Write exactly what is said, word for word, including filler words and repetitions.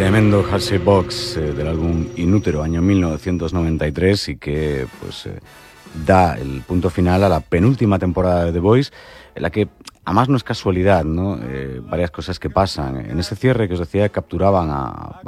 Tremendo Hardship Box eh, del álbum Inútero, año mil novecientos noventa y tres, y que pues eh, da el punto final a la penúltima temporada de The Voice, en la que, además, no es casualidad, ¿no? Eh, varias cosas que pasan. En ese cierre que os decía, capturaban a